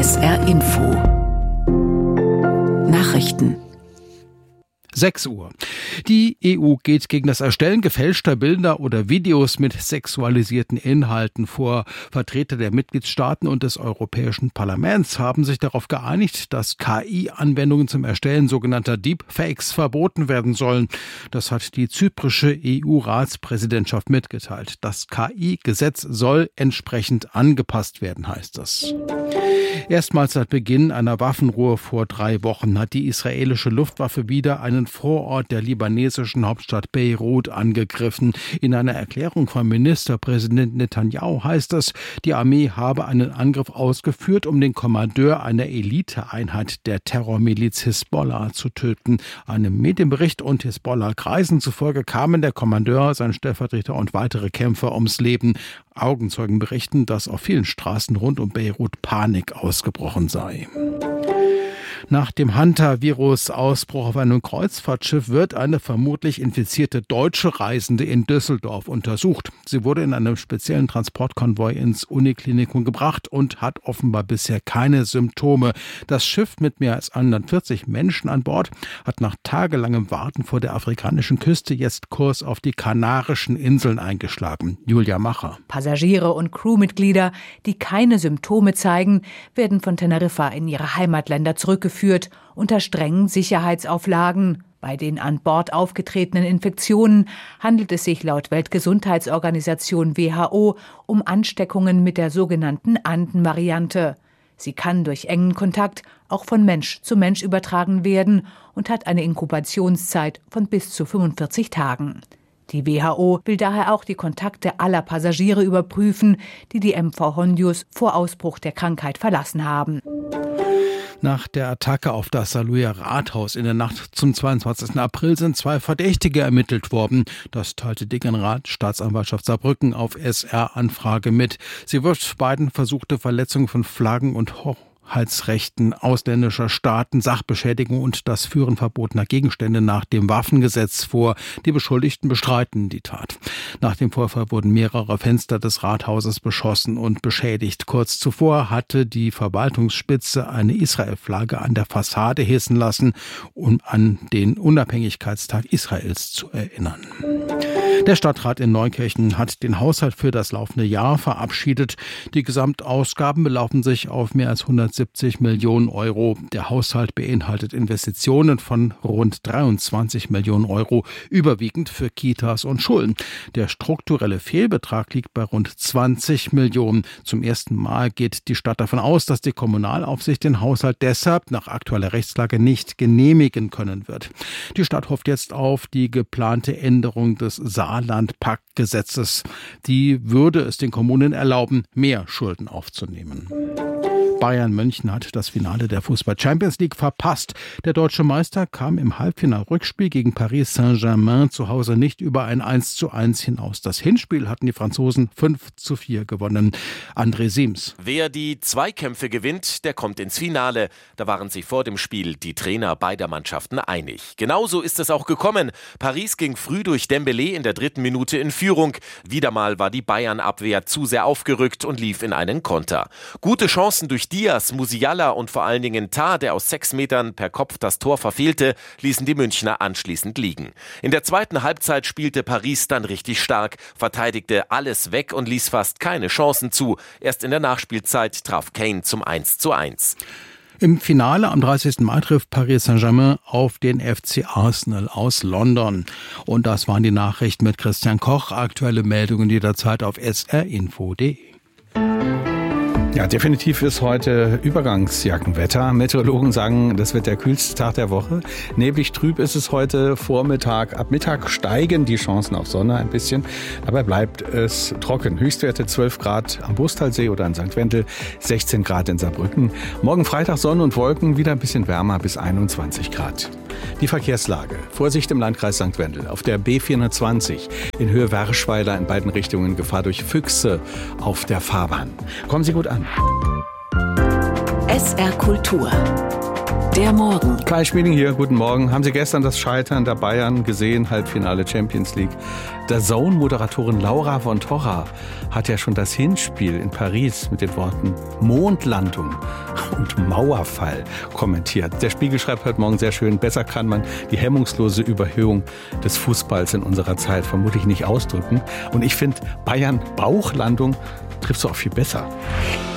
SR Info Nachrichten 6 Uhr. Die EU geht gegen das Erstellen gefälschter Bilder oder Videos mit sexualisierten Inhalten vor. Vertreter der Mitgliedstaaten und des Europäischen Parlaments haben sich darauf geeinigt, dass KI-Anwendungen zum Erstellen sogenannter Deepfakes verboten werden sollen. Das hat die zyprische EU-Ratspräsidentschaft mitgeteilt. Das KI-Gesetz soll entsprechend angepasst werden, heißt es. Erstmals seit Beginn einer Waffenruhe vor 3 Wochen hat die israelische Luftwaffe wieder einen Vorort der libanesischen Hauptstadt Beirut angegriffen. In einer Erklärung von Ministerpräsident Netanyahu heißt es, die Armee habe einen Angriff ausgeführt, um den Kommandeur einer Eliteeinheit der Terrormiliz Hisbollah zu töten. Einem Medienbericht und Hisbollah-Kreisen zufolge kamen der Kommandeur, sein Stellvertreter und weitere Kämpfer ums Leben. Augenzeugen berichten, dass auf vielen Straßen rund um Beirut Panik ausgebrochen sei. Nach dem Hantavirus-Ausbruch auf einem Kreuzfahrtschiff wird eine vermutlich infizierte deutsche Reisende in Düsseldorf untersucht. Sie wurde in einem speziellen Transportkonvoi ins Uniklinikum gebracht und hat offenbar bisher keine Symptome. Das Schiff mit mehr als 140 Menschen an Bord hat nach tagelangem Warten vor der afrikanischen Küste jetzt Kurs auf die Kanarischen Inseln eingeschlagen. Julia Macher. Passagiere und Crewmitglieder, die keine Symptome zeigen, werden von Teneriffa in ihre Heimatländer zurückgeführt unter strengen Sicherheitsauflagen. Bei den an Bord aufgetretenen Infektionen handelt es sich laut Weltgesundheitsorganisation WHO um Ansteckungen mit der sogenannten Anden-Variante. Sie kann durch engen Kontakt auch von Mensch zu Mensch übertragen werden und hat eine Inkubationszeit von bis zu 45 Tagen. Die WHO will daher auch die Kontakte aller Passagiere überprüfen, die MV Hondius vor Ausbruch der Krankheit verlassen haben. Nach der Attacke auf das Saarlouer Rathaus in der Nacht zum 22. April sind 2 Verdächtige ermittelt worden. Das teilte die Generalstaatsanwaltschaft Saarbrücken auf SR-Anfrage mit. Sie wirft beiden versuchte Verletzungen von Flaggen und Hoheitsrechten ausländischer Staaten, Sachbeschädigung und das Führen verbotener Gegenstände nach dem Waffengesetz vor. Die Beschuldigten bestreiten die Tat. Nach dem Vorfall wurden mehrere Fenster des Rathauses beschossen und beschädigt. Kurz zuvor hatte die Verwaltungsspitze eine Israel-Flagge an der Fassade hissen lassen, um an den Unabhängigkeitstag Israels zu erinnern. Der Stadtrat in Neukirchen hat den Haushalt für das laufende Jahr verabschiedet. Die Gesamtausgaben belaufen sich auf mehr als 170 Millionen Euro. Der Haushalt beinhaltet Investitionen von rund 23 Millionen Euro, überwiegend für Kitas und Schulen. Der strukturelle Fehlbetrag liegt bei rund 20 Millionen. Zum ersten Mal geht die Stadt davon aus, dass die Kommunalaufsicht den Haushalt deshalb nach aktueller Rechtslage nicht genehmigen können wird. Die Stadt hofft jetzt auf die geplante Änderung des Saarland-Pakt-Gesetzes. Die würde es den Kommunen erlauben, mehr Schulden aufzunehmen. Bayern München hat das Finale der Fußball-Champions League verpasst. Der deutsche Meister kam im Halbfinal-Rückspiel gegen Paris Saint-Germain zu Hause nicht über ein 1:1 hinaus. Das Hinspiel hatten die Franzosen 5:4 gewonnen. André Siems. Wer die Zweikämpfe gewinnt, der kommt ins Finale. Da waren sich vor dem Spiel die Trainer beider Mannschaften einig. Genauso ist es auch gekommen. Paris ging früh durch Dembélé in der 3. Minute in Führung. Wieder mal war die Bayern-Abwehr zu sehr aufgerückt und lief in einen Konter. Gute Chancen durch Diaz, Musiala und vor allen Dingen Tah, der aus 6 Metern per Kopf das Tor verfehlte, ließen die Münchner anschließend liegen. In der zweiten Halbzeit spielte Paris dann richtig stark, verteidigte alles weg und ließ fast keine Chancen zu. Erst in der Nachspielzeit traf Kane zum 1:1. Im Finale am 30. Mai trifft Paris Saint-Germain auf den FC Arsenal aus London. Und das waren die Nachrichten mit Christian Koch. Aktuelle Meldungen jederzeit auf srinfo.de. Ja, definitiv ist heute Übergangsjackenwetter. Meteorologen sagen, das wird der kühlste Tag der Woche. Neblig trüb ist es heute Vormittag. Ab Mittag steigen die Chancen auf Sonne ein bisschen. Dabei bleibt es trocken. Höchstwerte 12 Grad am Bustalsee oder in St. Wendel, 16 Grad in Saarbrücken. Morgen Freitag Sonne und Wolken, wieder ein bisschen wärmer bis 21 Grad. Die Verkehrslage. Vorsicht im Landkreis St. Wendel. Auf der B420 in Höhe Werschweiler in beiden Richtungen Gefahr durch Füchse auf der Fahrbahn. Kommen Sie gut an. SR Kultur Der Morgen. Kai Schmieding hier, guten Morgen. Haben Sie gestern das Scheitern der Bayern gesehen? Halbfinale Champions League. DAZN-Moderatorin Laura von Torra hat ja schon das Hinspiel in Paris mit den Worten Mondlandung und Mauerfall kommentiert. Der Spiegel schreibt heute Morgen sehr schön, besser kann man die hemmungslose Überhöhung des Fußballs in unserer Zeit vermutlich nicht ausdrücken. Und ich finde, Bayern Bauchlandung trifft es auch viel besser.